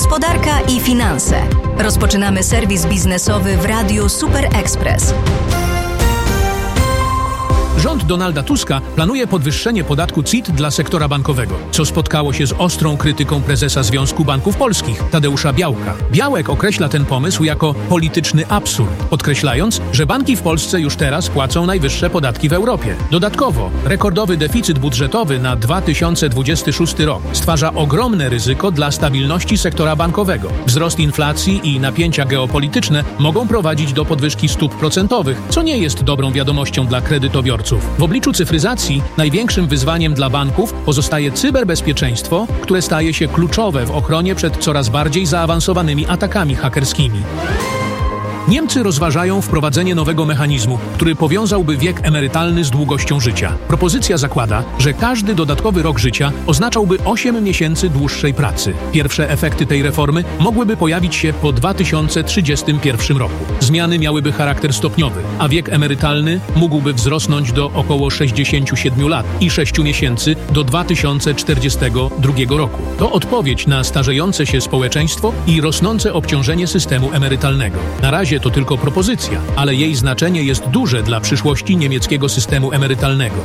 gospodarka i finanse. Rozpoczynamy serwis biznesowy w Radiu Super Express. Rząd Donalda Tuska planuje podwyższenie podatku CIT dla sektora bankowego, co spotkało się z ostrą krytyką prezesa Związku Banków Polskich, Tadeusza Białka. Białek określa ten pomysł jako polityczny absurd, podkreślając, że banki w Polsce już teraz płacą najwyższe podatki w Europie. Dodatkowo, rekordowy deficyt budżetowy na 2026 rok stwarza ogromne ryzyko dla stabilności sektora bankowego. Wzrost inflacji i napięcia geopolityczne mogą prowadzić do podwyżki stóp procentowych, co nie jest dobrą wiadomością dla kredytobiorców. W obliczu cyfryzacji największym wyzwaniem dla banków pozostaje cyberbezpieczeństwo, które staje się kluczowe w ochronie przed coraz bardziej zaawansowanymi atakami hakerskimi. Niemcy rozważają wprowadzenie nowego mechanizmu, który powiązałby wiek emerytalny z długością życia. Propozycja zakłada, że każdy dodatkowy rok życia oznaczałby 8 miesięcy dłuższej pracy. Pierwsze efekty tej reformy mogłyby pojawić się po 2031 roku. Zmiany miałyby charakter stopniowy, a wiek emerytalny mógłby wzrosnąć do około 67 lat i 6 miesięcy do 2042 roku. To odpowiedź na starzejące się społeczeństwo i rosnące obciążenie systemu emerytalnego. Na razie to tylko propozycja, ale jej znaczenie jest duże dla przyszłości niemieckiego systemu emerytalnego.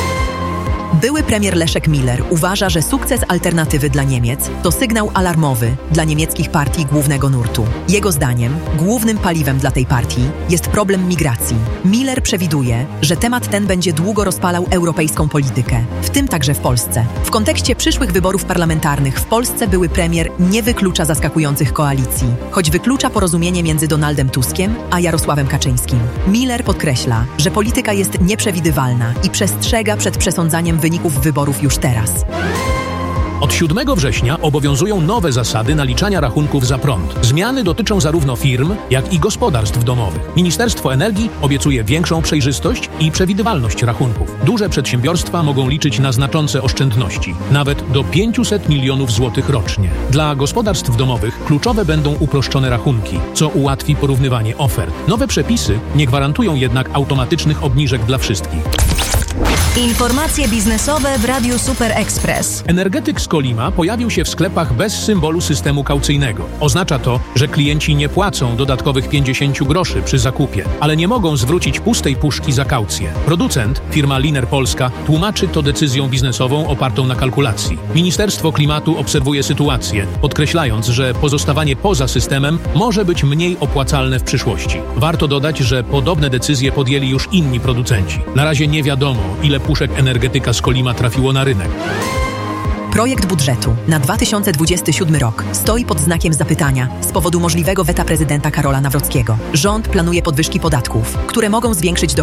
Były premier Leszek Miller uważa, że sukces alternatywy dla Niemiec to sygnał alarmowy dla niemieckich partii głównego nurtu. Jego zdaniem głównym paliwem dla tej partii jest problem migracji. Miller przewiduje, że temat ten będzie długo rozpalał europejską politykę, w tym także w Polsce. W kontekście przyszłych wyborów parlamentarnych w Polsce były premier nie wyklucza zaskakujących koalicji, choć wyklucza porozumienie między Donaldem Tuskiem a Jarosławem Kaczyńskim. Miller podkreśla, że polityka jest nieprzewidywalna i przestrzega przed przesądzaniem wyników wyborów już teraz. Od 7 września obowiązują nowe zasady naliczania rachunków za prąd. Zmiany dotyczą zarówno firm, jak i gospodarstw domowych. Ministerstwo Energii obiecuje większą przejrzystość i przewidywalność rachunków. Duże przedsiębiorstwa mogą liczyć na znaczące oszczędności, nawet do 500 milionów złotych rocznie. Dla gospodarstw domowych kluczowe będą uproszczone rachunki, co ułatwi porównywanie ofert. Nowe przepisy nie gwarantują jednak automatycznych obniżek dla wszystkich. Informacje biznesowe w Radiu Super Express. Energetyk z Kolima pojawił się w sklepach bez symbolu systemu kaucyjnego. Oznacza to, że klienci nie płacą dodatkowych 50 groszy przy zakupie, ale nie mogą zwrócić pustej puszki za kaucję. Producent, firma Liner Polska, tłumaczy to decyzją biznesową opartą na kalkulacji. Ministerstwo Klimatu obserwuje sytuację, podkreślając, że pozostawanie poza systemem może być mniej opłacalne w przyszłości. Warto dodać, że podobne decyzje podjęli już inni producenci. Na razie nie wiadomo, ile puszek energetyka z Kolima trafiło na rynek. Projekt budżetu na 2027 rok stoi pod znakiem zapytania z powodu możliwego weta prezydenta Karola Nawrockiego. Rząd planuje podwyżki podatków, które mogą zwiększyć dochody